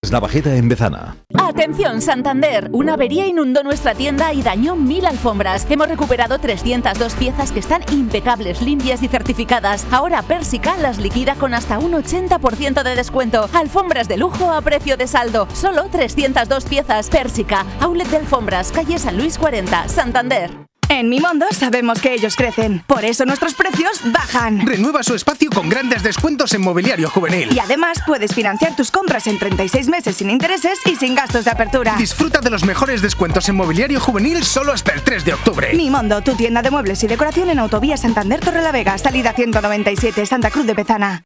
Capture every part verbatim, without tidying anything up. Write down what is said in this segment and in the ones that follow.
Autovías Navajeda en Bezana. Atención Santander, una avería inundó nuestra tienda y dañó mil alfombras. Hemos recuperado trescientas dos piezas que están impecables, limpias y certificadas. Ahora Persica las liquida con hasta un ochenta por ciento de descuento. Alfombras de lujo a precio de saldo. Solo trescientas dos piezas. Persica, outlet de alfombras, calle San Luis cuarenta, Santander. En Mimondo sabemos que ellos crecen, por eso nuestros precios bajan. Renueva su espacio con grandes descuentos en mobiliario juvenil. Y además puedes financiar tus compras en treinta y seis meses sin intereses y sin gastos de apertura. Disfruta de los mejores descuentos en mobiliario juvenil solo hasta el tres de octubre. Mimondo, tu tienda de muebles y decoración en Autovía Santander Torrelavega, salida ciento noventa y siete, Santa Cruz de Bezana.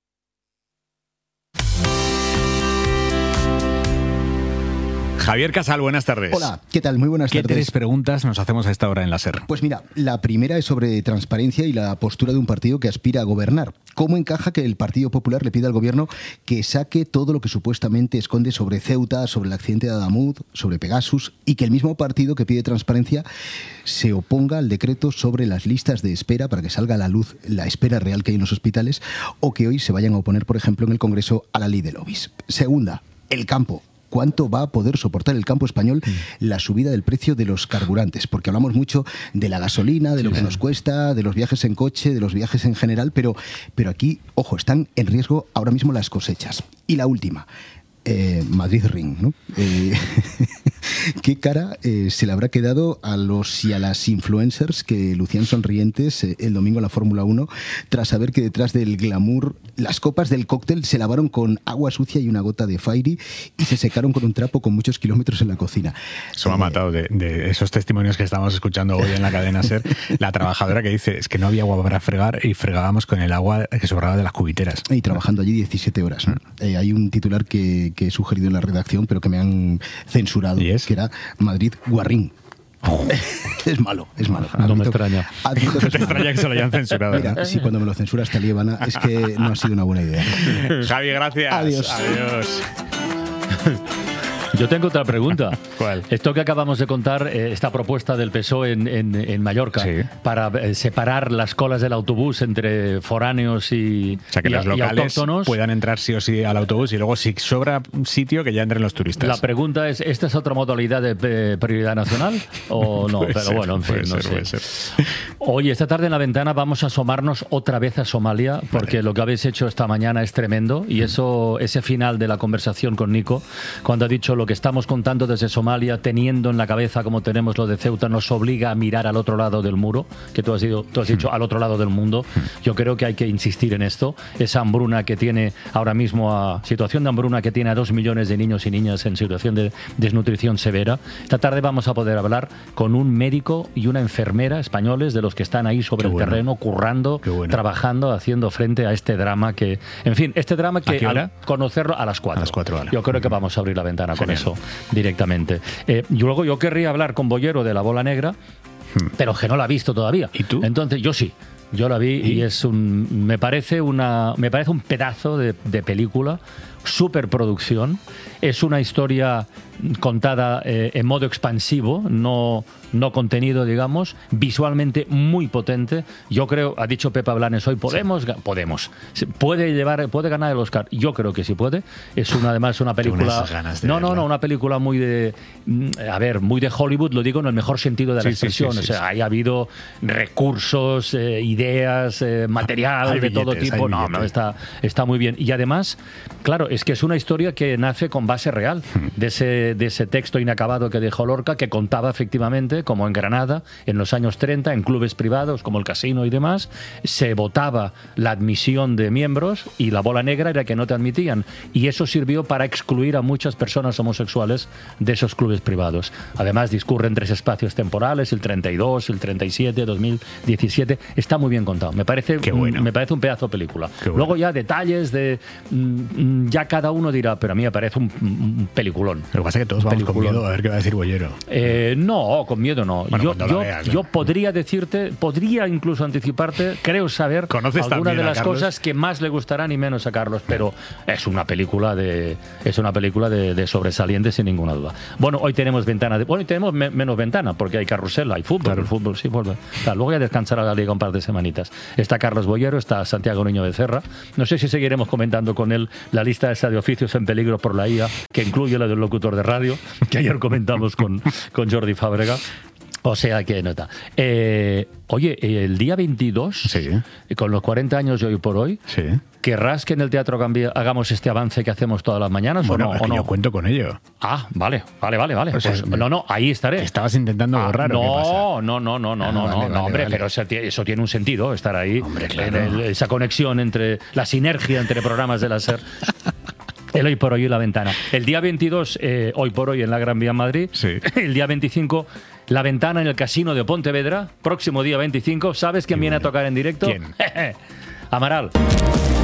Javier Casal, buenas tardes. Hola, ¿qué tal? Muy buenas ¿Qué tardes. tres preguntas nos hacemos a esta hora en la SER? Pues mira, la primera es sobre transparencia y la postura de un partido que aspira a gobernar. ¿Cómo encaja que el Partido Popular le pida al gobierno que saque todo lo que supuestamente esconde sobre Ceuta, sobre el accidente de Adamud, sobre Pegasus, y que el mismo partido que pide transparencia se oponga al decreto sobre las listas de espera para que salga a la luz la espera real que hay en los hospitales, o que hoy se vayan a oponer, por ejemplo, en el Congreso a la ley de lobbies? Segunda, el campo. ¿Cuánto va a poder soportar el campo español la subida del precio de los carburantes? Porque hablamos mucho de la gasolina, de lo que nos cuesta, de los viajes en coche, de los viajes en general, pero, pero aquí, ojo, están en riesgo ahora mismo las cosechas. Y la última, eh, Madrid Ring, ¿no? Eh, ¿Qué cara eh, se le habrá quedado a los y a las influencers que lucían sonrientes eh, el domingo en la Fórmula uno tras saber que detrás del glamour las copas del cóctel se lavaron con agua sucia y una gota de Fairy y se secaron con un trapo con muchos kilómetros en la cocina? Eso me ha matado de, de esos testimonios que estamos escuchando hoy en la cadena SER. La trabajadora que dice, es que no había agua para fregar y fregábamos con el agua que sobraba de las cubiteras. Y trabajando allí diecisiete horas. ¿no? Eh, hay un titular que, que he sugerido en la redacción, pero que me han censurado, ¿Y es? que era Madrid Guarrín. Oh. Es malo, es malo. No me extraña. Admito que No te extraña que se lo hayan censurado. Mira, si cuando me lo censuras Talíbana es que no ha sido una buena idea. Javi, gracias. Adiós. Adiós. Yo tengo otra pregunta. ¿Cuál? Esto que acabamos de contar, eh, esta propuesta del P S O E en, en, en Mallorca, Sí. para eh, separar las colas del autobús entre foráneos y, O sea, que y, los y locales autóctonos. puedan entrar sí o sí al autobús y luego si sobra sitio que ya entren los turistas. La pregunta es, ¿esta es otra modalidad de eh, prioridad nacional o no? Puede Pero ser, bueno, en fin, puede no ser, sé. puede ser. Oye, esta tarde en la ventana vamos a asomarnos otra vez a Somalia, porque lo que habéis hecho esta mañana es tremendo, y eso, ese final de la conversación con Nico, cuando ha dicho lo que estamos contando desde Somalia, teniendo en la cabeza como tenemos lo de Ceuta, nos obliga a mirar al otro lado del muro, que tú has, ido, tú has dicho al otro lado del mundo. Yo creo que hay que insistir en esto. Esa hambruna que tiene ahora mismo, a, situación de hambruna que tiene a dos millones de niños y niñas en situación de desnutrición severa. Esta tarde vamos a poder hablar con un médico y una enfermera españoles, de los que están ahí sobre Qué el bueno. terreno, currando, Qué bueno. trabajando, haciendo frente a este drama que, en fin, este drama que ¿A qué hora? al conocerlo a las cuatro. A las cuatro, vale. Yo creo que vamos a abrir la ventana Genial. con eso directamente. Eh, y luego yo querría hablar con Bollero de La Bola Negra, pero que no la ha visto todavía. ¿Y tú? Entonces, yo sí. Yo la vi y, ¿Y? es un me parece una me parece un pedazo de, de película, superproducción. Es una historia contada eh, en modo expansivo, no, no contenido, digamos, visualmente muy potente. Yo creo, ha dicho Pepa Blanes hoy, podemos, sí. podemos, puede llevar, puede ganar el Oscar. Yo creo que sí puede. Es una, además una película, ganas de no, verla. no, no, una película muy de, a ver, muy de Hollywood, lo digo en el mejor sentido de la Sí, expresión. sí, sí, sí, o sea, sí. ahí ha habido recursos, eh, ideas, eh, material Hay de todo billetes, tipo. hay No, no, billetes. está, está muy bien. Y además, claro, es que es una historia que nace con base real, de ese, de ese texto inacabado que dejó Lorca, que contaba efectivamente como en Granada, en los años treinta, en clubes privados como el Casino y demás, se votaba la admisión de miembros y la bola negra era que no te admitían. Y eso sirvió para excluir a muchas personas homosexuales de esos clubes privados. Además, discurre en tres espacios temporales, el treinta y dos, el treinta y siete, dos mil diecisiete. Está muy bien contado. Me parece, Qué bueno. me parece un pedazo de película. Qué bueno. Luego ya detalles de... mm, ya cada uno dirá, pero a mí me parece un, un peliculón. Lo que pasa es que todos vamos con Peliculón. miedo a ver qué va a decir Bollero. Eh, no, con miedo no. Bueno, yo, cuando la yo, veas, ¿no? yo podría decirte, podría incluso anticiparte, creo saber ¿Conoces alguna también de a las Carlos? cosas que más le gustarán y menos a Carlos, pero es una película de es una película de, de sobresaliente sin ninguna duda. Bueno, hoy tenemos ventana de, bueno, hoy tenemos me- menos ventana porque hay carrusel, hay fútbol, Claro. el fútbol sí vuelve. Claro, luego ya descansará la liga un par de semanitas. Está Carlos Bollero, está Santiago Niño Becerra. No sé si seguiremos comentando con él la lista revista esa de Oficios en Peligro por la I A, que incluye la del locutor de radio, que ayer comentamos con, con Jordi Fábrega. O sea que nota. Eh, oye, el día veintidós, sí. con los cuarenta años de hoy por hoy, sí. ¿querrás que en el Teatro Gambia hagamos este avance que hacemos todas las mañanas bueno, o no? Es ¿o que no? yo cuento con ello. Ah, vale, vale, vale, vale. O sea, pues, no, no, ahí estaré. Estabas intentando Ah, borrar. no, ¿o qué pasa? no, no, no, no, Ah, no, vale, no, vale, no, hombre, vale. pero eso, tie- eso tiene un sentido, estar ahí. Hombre, claro. En el- esa conexión entre la sinergia entre programas de la SER. El Hoy por Hoy y La Ventana. El día veintidós, eh, Hoy por Hoy en la Gran Vía en Madrid. Sí. El día veinticinco, La Ventana en el Casino de Pontevedra. Próximo día veinticinco. ¿Sabes quién Qué viene bueno. a tocar en directo? ¿Quién? Amaral.